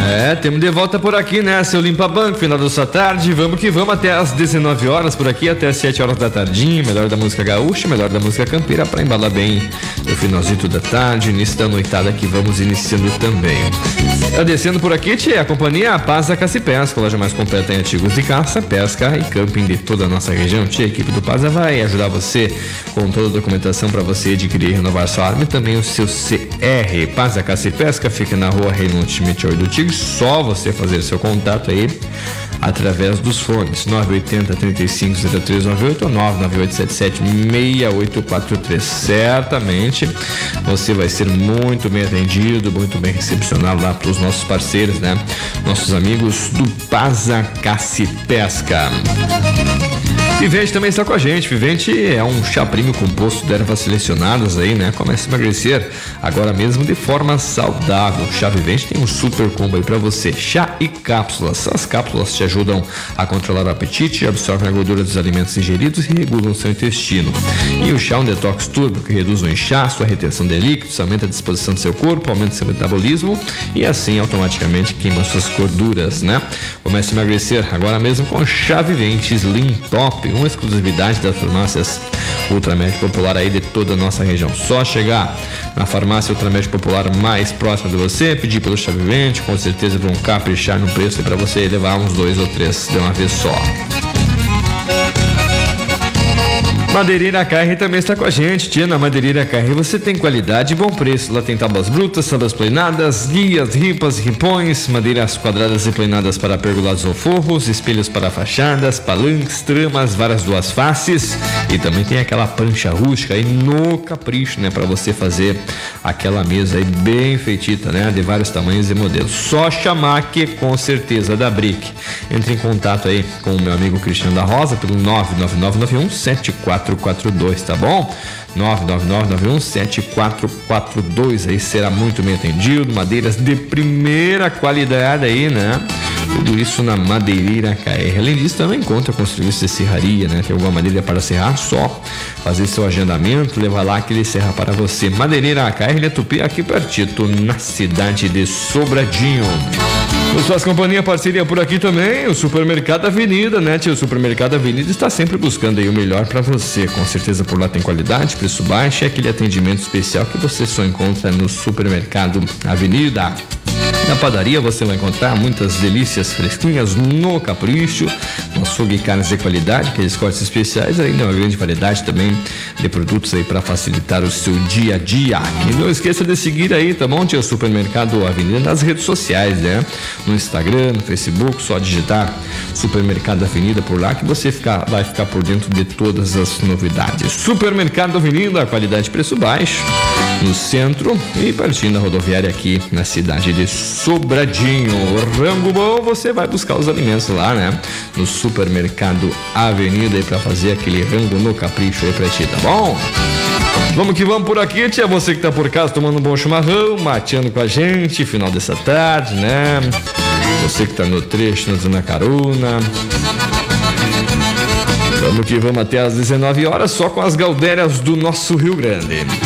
Temos de volta por aqui, né? Seu Limpa Banco, final da sua tarde. Vamos que vamos até às 19 horas por aqui, até às 7 horas da tardinha. Melhor da música gaúcha, melhor da música campeira, pra embalar bem no finalzinho da tarde, início da noitada que vamos iniciando também. Descendo por aqui, tia, a companhia Paza Caça e Pesca, loja mais completa em artigos de caça, pesca e camping de toda a nossa região. Tia, a equipe do Paza vai ajudar você com toda a documentação para você adquirir e renovar sua arma e também o seu CR. Paza Caça e Pesca fica na rua Reinaldo Schmidt do Tigre, só você fazer seu contato aí através dos fones 980-350398 ou 99877-6843. Certamente você vai ser muito bem atendido, muito bem recepcionado lá pelos nossos parceiros, né? Nossos amigos do Paza Caça e Pesca. Vivente também está com a gente. Vivente é um chá premium composto de ervas selecionadas aí, né? Começa a emagrecer agora mesmo de forma saudável. O chá Vivente tem um super combo aí pra você. Chá e cápsulas. As cápsulas te ajudam a controlar o apetite, absorvem a gordura dos alimentos ingeridos e regulam o seu intestino. E o chá é um detox turbo que reduz o inchaço, a retenção de líquidos, aumenta a disposição do seu corpo, aumenta o seu metabolismo e assim automaticamente queima suas gorduras, né? Comece a emagrecer agora mesmo com chá Vivente Slim Top, uma exclusividade das farmácias Ultramed Popular aí de toda a nossa região. Só chegar na farmácia Ultramed Popular mais próxima de você, pedir pelo chá Vivente, com certeza vão caprichar no preço para você levar uns 2 ou 3 de uma vez só. Madeireira KR também está com a gente. Tia, na Madeireira KR você tem qualidade e bom preço. Lá tem tábuas brutas, tábuas pleinadas, guias, ripas, ripões, madeiras quadradas e pleinadas para pergolados ou forros, espelhos para fachadas, palanques, tramas, varas duas faces e também tem aquela prancha rústica aí no capricho, né? Para você fazer aquela mesa aí bem feitita, né? De vários tamanhos e modelos. Só chamar que com certeza da Brick. Entre em contato aí com o meu amigo Cristiano da Rosa pelo 999917442, tá bom? 999917442, aí será muito bem atendido, madeiras de primeira qualidade aí, né? Tudo isso na Madeireira KR. Além disso, também conta com serviço de serraria, né? Tem alguma madeira para serrar, só fazer seu agendamento, levar lá que ele serra para você. Madeireira KR, Tupi, aqui pertinho, na cidade de Sobradinho. Os Faz Companhia, parceria por aqui também, o Supermercado Avenida, né, tio? O Supermercado Avenida está sempre buscando aí o melhor para você. Com certeza por lá tem qualidade, preço baixo e aquele atendimento especial que você só encontra no Supermercado Avenida. Na padaria você vai encontrar muitas delícias fresquinhas no capricho, no açougue e carnes de qualidade, aqueles cortes especiais, ainda uma grande variedade também de produtos aí para facilitar o seu dia a dia. E não esqueça de seguir aí, tá bom, tio? Supermercado Avenida nas redes sociais, né? No Instagram, no Facebook, só digitar Supermercado Avenida por lá que você vai ficar por dentro de todas as novidades. Supermercado Avenida, qualidade e preço baixo, no centro e partindo da rodoviária aqui na cidade de Sobradinho. Rango bom, você vai buscar os alimentos lá, né? No Supermercado Avenida aí pra fazer aquele rango no capricho aí pra ti, tá bom? Vamos que vamos por aqui, tia. Você que tá por casa tomando um bom chimarrão, mateando com a gente, final dessa tarde, né? Você que tá no trecho, nos dando a carona. Vamos que vamos até às 19 horas, só com as galdérias do nosso Rio Grande.